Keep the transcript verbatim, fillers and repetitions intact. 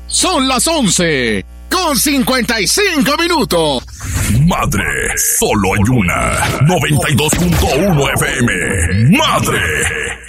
Son las once con cincuenta y cinco minutos. Madre, solo hay una. noventa y dos punto uno F M. Madre.